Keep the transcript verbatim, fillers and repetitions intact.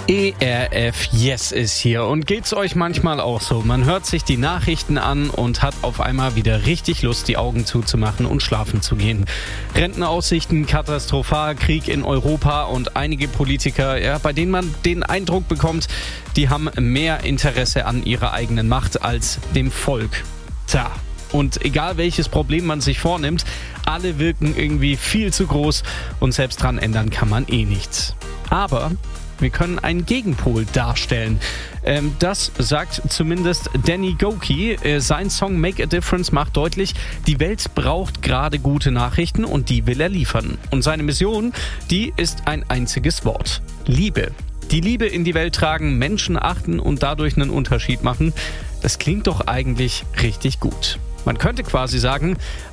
E R F Yes ist hier und geht's euch manchmal auch so? Man hört sich die Nachrichten an und hat auf einmal wieder richtig Lust, die Augen zuzumachen und schlafen zu gehen. Rentenaussichten katastrophal, Krieg in Europa und einige Politiker, ja, bei denen man den Eindruck bekommt, die haben mehr Interesse an ihrer eigenen Macht als dem Volk. Tja. Und egal welches Problem man sich vornimmt, alle wirken irgendwie viel zu groß und selbst dran ändern kann man eh nichts. Aber wir können einen Gegenpol darstellen. Ähm, das sagt zumindest Danny Gokey. Äh, sein Song Make a Difference macht deutlich, die Welt braucht gerade gute Nachrichten und die will er liefern. Und seine Mission, die ist ein einziges Wort: Liebe. Die Liebe in die Welt tragen, Menschen achten und dadurch einen Unterschied machen. Das klingt doch eigentlich richtig gut. Man könnte quasi sagen,